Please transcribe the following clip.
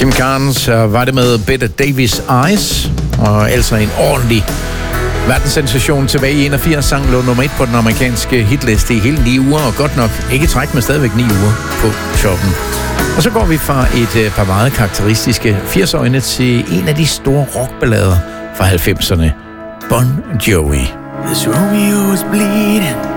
Tim Carnes var det med Bette Davis Eyes, og altså en ordentlig verdenssensation tilbage i 81. Sang lå nummer 1 på den amerikanske hitliste i hele 9 uger, og godt nok ikke træk med stadigvæk 9 uger på shoppen. Og så går vi fra et par meget karakteristiske 80'erne til en af de store rockballader fra 90'erne. Bon Jovi. This Romeo is bleeding.